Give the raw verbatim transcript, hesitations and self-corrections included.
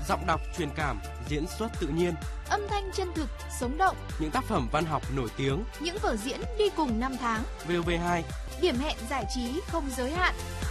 giọng đọc truyền cảm, diễn xuất tự nhiên, âm thanh chân thực, sống động, những tác phẩm văn học nổi tiếng, những vở diễn đi cùng năm tháng. vê o vê hai, điểm hẹn giải trí không giới hạn.